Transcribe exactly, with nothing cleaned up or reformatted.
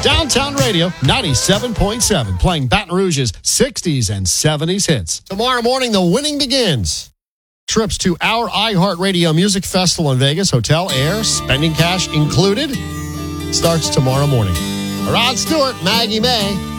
Downtown Radio ninety-seven point seven, playing Baton Rouge's sixties and seventies hits. Tomorrow morning, the winning begins. Trips to our iHeartRadio Music Festival in Vegas, hotel, air, spending cash included, starts tomorrow morning. Rod Stewart, Maggie May.